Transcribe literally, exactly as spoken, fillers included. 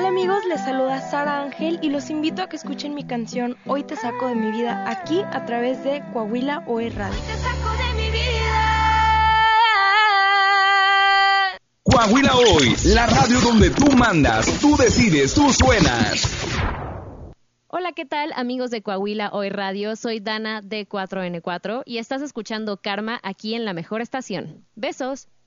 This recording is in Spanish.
Hola amigos, les saluda Sara Ángel y los invito a que escuchen mi canción Hoy te saco de mi vida aquí a través de Coahuila Hoy Radio. Hoy te saco de mi vida. Coahuila Hoy, la radio donde tú mandas, tú decides, tú suenas. Hola, ¿qué tal amigos de Coahuila Hoy Radio? Soy Dana de cuatro ene cuatro y estás escuchando Karma aquí en La Mejor Estación. Besos.